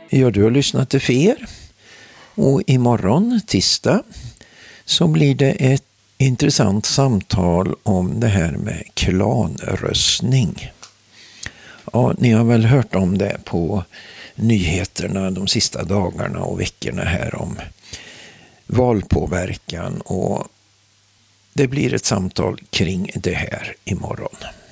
Ja, du har lyssnat till FER. Och imorgon, tisdag, så blir det ett intressant samtal om det här med klanröstning. Ja, ni har väl hört om det på nyheterna de sista dagarna och veckorna här om valpåverkan, och det blir ett samtal kring det här imorgon.